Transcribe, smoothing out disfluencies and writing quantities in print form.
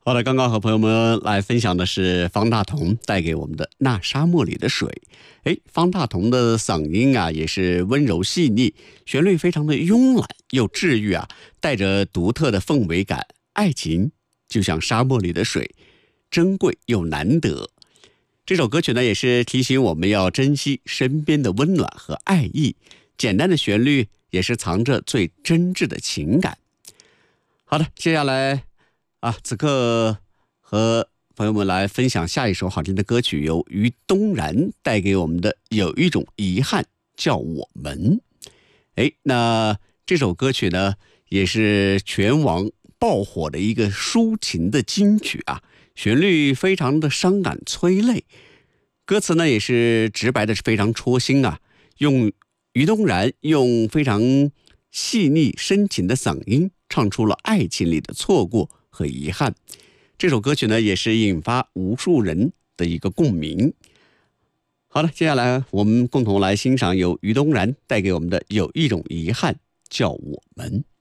好的，刚刚和朋友们来分享的是方大同带给我们的《那沙漠里的水》。方大同的嗓音啊，也是温柔细腻，旋律非常的慵懒又治愈啊，带着独特的氛围感。爱情就像沙漠里的水，珍贵又难得。这首歌曲呢，也是提醒我们要珍惜身边的温暖和爱意。简单的旋律也是藏着最真挚的情感。好的，接下来此刻和朋友们来分享下一首好听的歌曲，由于东然带给我们的有一种遗憾叫我们。那这首歌曲呢，也是全网爆火的一个抒情的金曲啊，旋律非常的伤感催泪，歌词呢也是直白的，是非常戳心啊。于东然用非常细腻深情的嗓音唱出了爱情里的错过和遗憾。这首歌曲呢，也是引发无数人的一个共鸣。好的，接下来我们共同来欣赏由于东然带给我们的有一种遗憾叫我们。